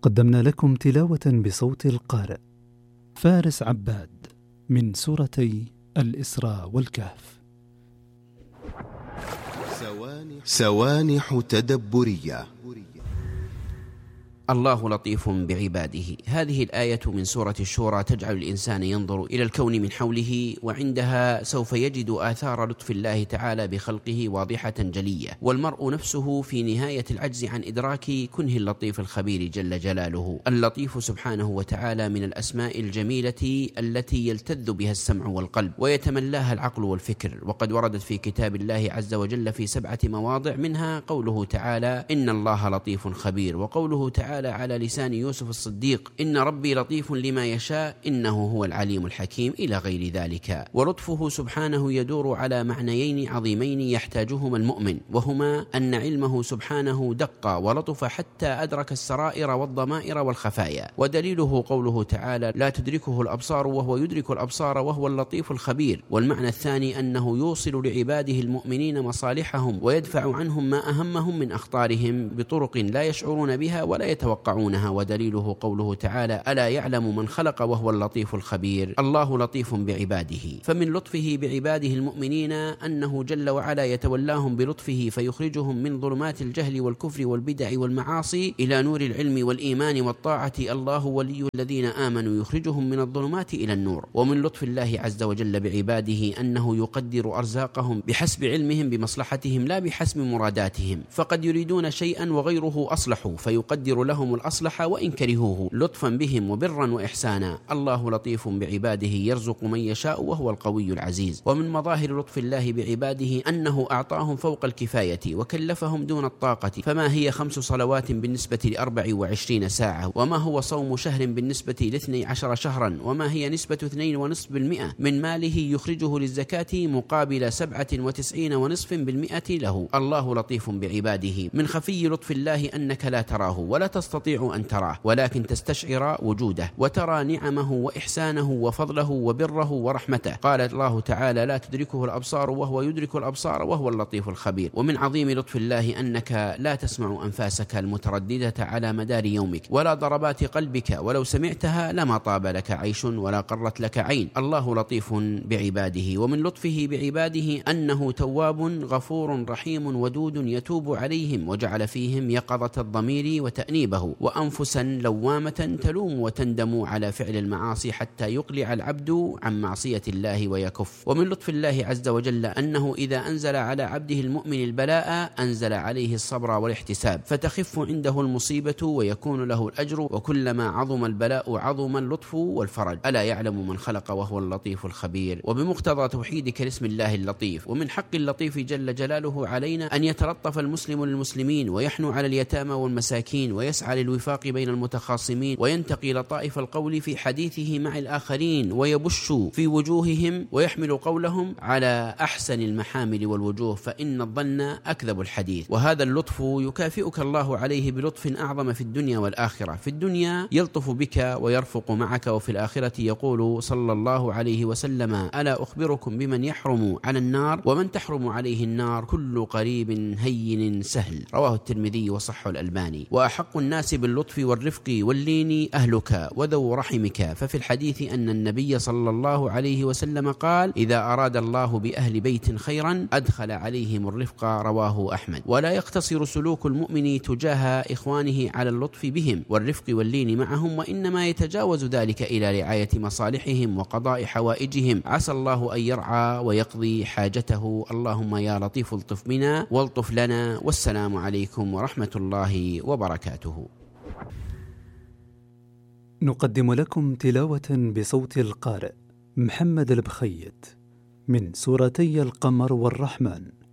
قدمنا لكم تلاوة بصوت القارئ فارس عباد من سورتي الإسراء والكهف. سوانح تدبرية. الله لطيف بعباده. هذه الآية من سورة الشورى تجعل الإنسان ينظر إلى الكون من حوله، وعندها سوف يجد آثار لطف الله تعالى بخلقه واضحة جلية، والمرء نفسه في نهاية العجز عن إدراك كنه اللطيف الخبير جل جلاله. اللطيف سبحانه وتعالى من الأسماء الجميلة التي يلتذ بها السمع والقلب ويتملاها العقل والفكر، وقد وردت في كتاب الله عز وجل في 7 مواضع، منها قوله تعالى: إن الله لطيف خبير، وقوله تعالى على لسان يوسف الصديق: إن ربي لطيف لما يشاء إنه هو العليم الحكيم، إلى غير ذلك. ولطفه سبحانه يدور على معنيين عظيمين يحتاجهما المؤمن، وهما أن علمه سبحانه دق ولطف حتى أدرك السرائر والضمائر والخفايا، ودليله قوله تعالى: لا تدركه الأبصار وهو يدرك الأبصار وهو اللطيف الخبير. والمعنى الثاني أنه يوصل لعباده المؤمنين مصالحهم ويدفع عنهم ما أهمهم من أخطارهم بطرق لا يشعرون بها ولا يتوقعونها، ودليله قوله تعالى: ألا يعلم من خلق وهو اللطيف الخبير. الله لطيف بعباده، فمن لطفه بعباده المؤمنين أنه جل وعلا يتولاهم بلطفه فيخرجهم من ظلمات الجهل والكفر والبدع والمعاصي إلى نور العلم والإيمان والطاعة. الله ولي الذين آمنوا يخرجهم من الظلمات إلى النور. ومن لطف الله عز وجل بعباده أنه يقدر أرزاقهم بحسب علمهم بمصلحتهم لا بحسب مراداتهم، فقد يريدون شيئا وغيره أصلح فيقدر لهم الأصلح وإن كرهوه، لطفا بهم وبرا وإحسانا. الله لطيف بعباده يرزق من يشاء وهو القوي العزيز. ومن مظاهر لطف الله بعباده أنه أعطاهم فوق الكفاية وكلفهم دون الطاقة، فما هي 5 صلوات بالنسبة ل24 ساعة، وما هو صوم شهر بالنسبة ل12 شهرا، وما هي نسبة 2.5% من ماله يخرجه للزكاة مقابل 97.5% له. الله لطيف بعباده. من خفي لطف الله أنك لا تراه ولا تستطيع أن تراه، ولكن تستشعر وجوده وترى نعمه وإحسانه وفضله وبره ورحمته. قال الله تعالى: لا تدركه الأبصار وهو يدرك الأبصار وهو اللطيف الخبير. ومن عظيم لطف الله أنك لا تسمع أنفاسك المترددة على مدار يومك ولا ضربات قلبك، ولو سمعتها لما طاب لك عيش ولا قرت لك عين. الله لطيف بعباده. ومن لطفه بعباده أنه تواب غفور رحيم ودود يتوب عليهم، وجعل فيهم يقظة الضمير وتأنيبه، وأنفسا لوامة تلوم وتندم على فعل المعاصي حتى يقلع العبد عن معصية الله ويكف. ومن لطف الله عز وجل أنه إذا أنزل على عبده المؤمن البلاء أنزل عليه الصبر والاحتساب، فتخف عنده المصيبة ويكون له الأجر، وكلما عظم البلاء عظم اللطف والفرج. ألا يعلم من خلق وهو اللطيف الخبير. وبمقتضى توحيدك لاسم الله اللطيف، ومن حق اللطيف جل جلاله علينا أن يتلطف المسلم للمسلمين ويحنو على اليتامى والمساكين ويسعى للوفاق بين المتخاصمين وينتقي لطائف القول في حديثه مع الآخرين ويبش في وجوههم ويحمل قولهم على أحسن المحامل والوجوه، فإن الظن أكذب الحديث. وهذا اللطف يكافئك الله عليه بلطف أعظم في الدنيا والآخرة. في الدنيا يلطف بك ويرفق معك، وفي الآخرة يقول صلى الله عليه وسلم: ألا أخبركم بمن يحرم على النار ومن تحرم عليه النار كل قريب هين سهل. رواه الترمذي وصححه الألباني. وأحق الناس باللطف والرفق واللين أهلك وذو رحمك، ففي الحديث أن النبي صلى الله عليه وسلم قال: إذا أراد الله بأهل بيت خيرا أدخل عليهم الرفق. رواه أحمد. ولا يقتصر سلوك المؤمن تجاه إخوانه على اللطف بهم والرفق واللين معهم، وإنما يتجاوز ذلك إلى رعاية مصالحهم وقضاء حوائجهم. عسى الله أن يرعى ويقضي حاجته. اللهم يا لطيف الطف بنا والطف لنا. والسلام عليكم ورحمة الله وبركاته. نقدم لكم تلاوة بصوت القارئ محمد البخيت من سورتي القمر والرحمن.